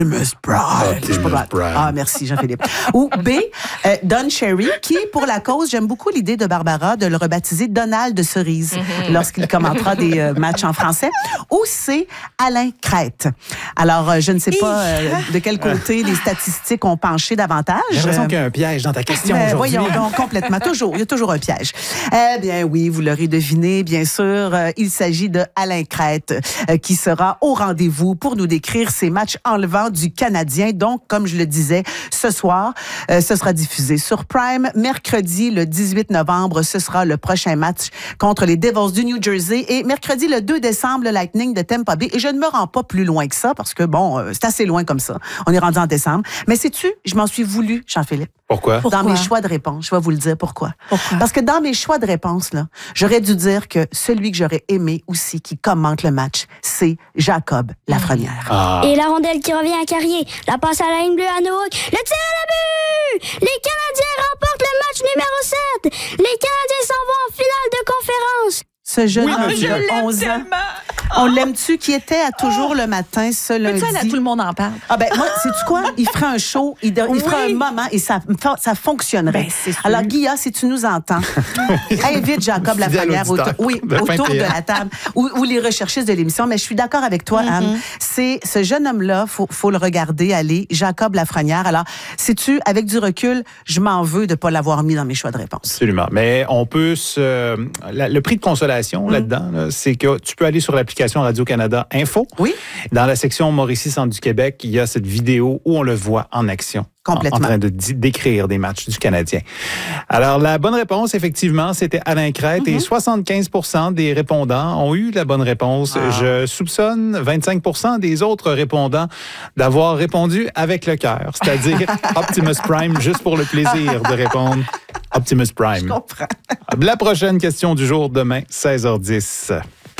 Optimus Prime. Ah, merci, Jean-Philippe. Ou B, Don Cherry, qui, pour la cause, j'aime beaucoup l'idée de Barbara de le rebaptiser Donald de Cerise lorsqu'il commentera des matchs en français. Ou C, Alain Crête. Alors, je ne sais pas de quel côté les statistiques ont penché davantage. J'ai l'impression qu'il y a un piège dans ta question aujourd'hui. Voyons donc, complètement. Toujours. Il y a toujours un piège. Eh bien, oui, vous l'aurez deviné, bien sûr. Il s'agit de Alain Crête, qui sera au rendez-vous pour nous décrire ces matchs enlevants du Canadien. Donc, comme je le disais, ce soir, ce sera diffusé sur Prime. Mercredi, le 18 novembre, ce sera le prochain match contre les Devils du New Jersey. Et mercredi, le 2 décembre, le Lightning de Tampa Bay. Et je ne me rends pas plus loin que ça parce que, bon, c'est assez loin comme ça. On est rendu en décembre. Mais sais-tu, je m'en suis voulu, Jean-Philippe. Pourquoi? Dans mes choix de réponse. Je vais vous le dire pourquoi. Parce que dans mes choix de réponse, là, j'aurais dû dire que celui que j'aurais aimé aussi qui commente le match, c'est Jacob Lafrenière. Ah. Et la rondelle qui revient à Carrier. La passe à la ligne bleue à Nook. Le tir à la but! Les Canadiens remportent le match numéro 7. Les Canadiens s'en vont en finale de conférence. Ce jeune homme de 11 ans. On l'aime-tu qui était à Toujours le matin ce lundi? Tout le monde en parle. Ah ben moi, sais-tu quoi? Il ferait un show, il ferait un moment et ça fonctionnerait. Ben, alors, Guilla, si tu nous entends, invite Jacob Lafrenière autour de la table ou les recherchistes de l'émission. Mais je suis d'accord avec toi, Anne. C'est ce jeune homme-là, faut le regarder aller, Jacob Lafrenière. Alors, sais-tu, avec du recul, je m'en veux de ne pas l'avoir mis dans mes choix de réponse. Absolument. Mais on peut le prix de consolation là-dedans, là, c'est que tu peux aller sur l'application Radio-Canada Info. Oui. Dans la section Mauricie-Centre du Québec, il y a cette vidéo où on le voit en action. Complètement. En train de décrire des matchs du Canadien. Alors, la bonne réponse, effectivement, c'était Alain Crête et 75% des répondants ont eu la bonne réponse. Je soupçonne 25% des autres répondants d'avoir répondu avec le cœur, c'est-à-dire Optimus Prime, juste pour le plaisir de répondre Optimus Prime. Je comprends. La prochaine question du jour, demain, 16h10.